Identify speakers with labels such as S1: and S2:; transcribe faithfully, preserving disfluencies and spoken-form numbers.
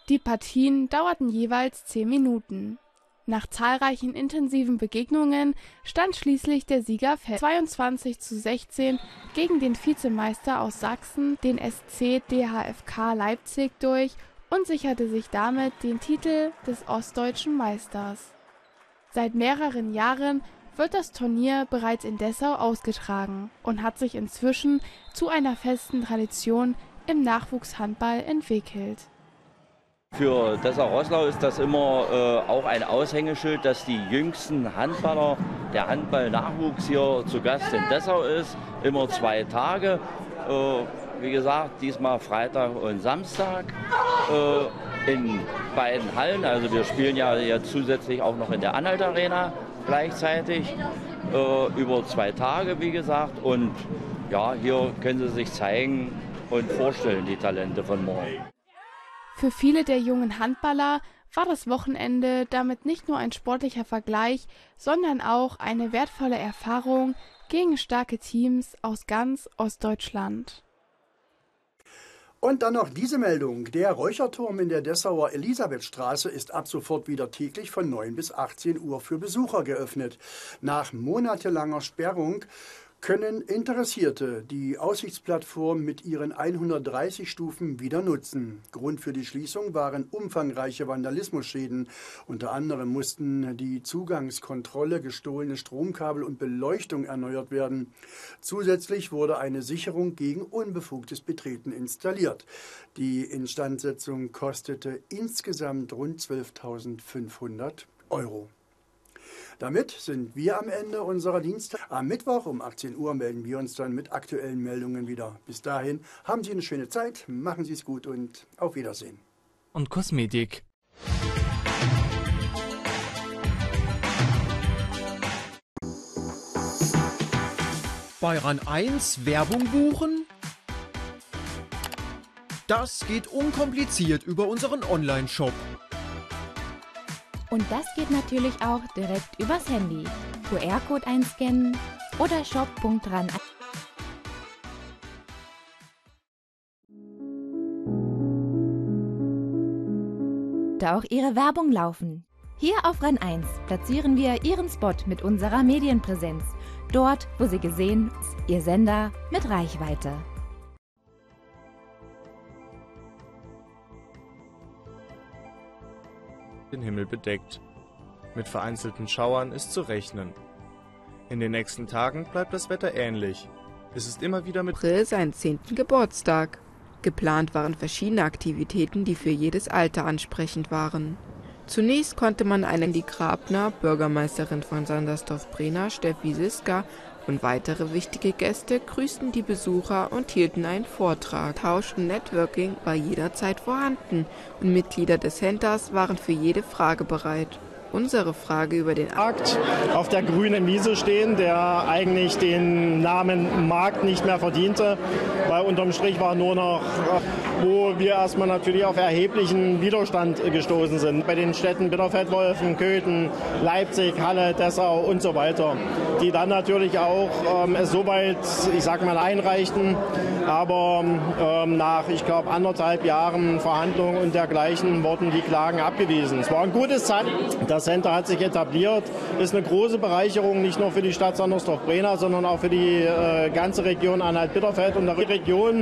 S1: Die Partien dauerten jeweils zehn Minuten. Nach zahlreichen intensiven Begegnungen stand schließlich der Sieger fest. zweiundzwanzig zu sechzehn gegen den Vizemeister aus Sachsen, den S C D H F K Leipzig, durch und sicherte sich damit den Titel des ostdeutschen Meisters. Seit mehreren Jahren wird das Turnier bereits in Dessau ausgetragen und hat sich inzwischen zu einer festen Tradition im Nachwuchshandball entwickelt.
S2: Für Dessau-Roßlau ist das immer äh, auch ein Aushängeschild, dass die jüngsten Handballer, der Handball-Nachwuchs hier zu Gast in Dessau ist. Immer zwei Tage, äh, wie gesagt, diesmal Freitag und Samstag äh, in beiden Hallen. Also wir spielen ja jetzt zusätzlich auch noch in der Anhalt-Arena gleichzeitig, äh, über zwei Tage, wie gesagt. Und ja, hier können Sie sich zeigen und vorstellen, die Talente von morgen.
S1: Für viele der jungen Handballer war das Wochenende damit nicht nur ein sportlicher Vergleich, sondern auch eine wertvolle Erfahrung gegen starke Teams aus ganz Ostdeutschland.
S3: Und dann noch diese Meldung. Der Räucherturm in der Dessauer Elisabethstraße ist ab sofort wieder täglich von neun bis achtzehn Uhr für Besucher geöffnet. Nach monatelanger Sperrung können Interessierte die Aussichtsplattform mit ihren hundertdreißig Stufen wieder nutzen. Grund für die Schließung waren umfangreiche Vandalismusschäden. Unter anderem mussten die Zugangskontrolle, gestohlene Stromkabel und Beleuchtung erneuert werden. Zusätzlich wurde eine Sicherung gegen unbefugtes Betreten installiert. Die Instandsetzung kostete insgesamt rund zwölftausendfünfhundert Euro. Damit sind wir am Ende unserer Dienste. Am Mittwoch um achtzehn Uhr melden wir uns dann mit aktuellen Meldungen wieder. Bis dahin haben Sie eine schöne Zeit, machen Sie es gut und auf Wiedersehen.
S4: Und Kosmetik.
S5: Bei RAN eins Werbung buchen? Das geht unkompliziert über unseren Online-Shop.
S6: Und das geht natürlich auch direkt übers Handy. Q R-Code einscannen oder shop punkt ran. Da auch Ihre Werbung laufen. Hier auf RAN eins platzieren wir Ihren Spot mit unserer Medienpräsenz. Dort, wo Sie gesehen sind, Ihr Sender mit Reichweite.
S4: Den Himmel bedeckt. Mit vereinzelten Schauern ist zu rechnen. In den nächsten Tagen bleibt das Wetter ähnlich. Es ist immer wieder mit
S7: April seinen zehnten Geburtstag. Geplant waren verschiedene Aktivitäten, die für jedes Alter ansprechend waren. Zunächst konnte man einen die Grabner, Bürgermeisterin von Sandersdorf-Brena, Steffi Siska und weitere wichtige Gäste grüßten die Besucher und hielten einen Vortrag. Tausch und Networking war jederzeit vorhanden und Mitglieder des Centers waren für jede Frage bereit. Unsere Frage über den
S8: Markt auf der grünen Wiese stehen, der eigentlich den Namen Markt nicht mehr verdiente, weil unterm Strich war nur noch, wo wir erstmal natürlich auf erheblichen Widerstand gestoßen sind. Bei den Städten Bitterfeld, Wolfen, Köthen, Leipzig, Halle, Dessau und so weiter, die dann natürlich auch ähm, es soweit, ich sag mal, einreichten, aber ähm, nach, ich glaube, anderthalb Jahren Verhandlungen und dergleichen wurden die Klagen abgewiesen. Es war ein gutes Zeichen. Das Center hat sich etabliert, ist eine große Bereicherung, nicht nur für die Stadt Sandersdorf-Brena, sondern auch für die äh, ganze Region Anhalt-Bitterfeld und die Region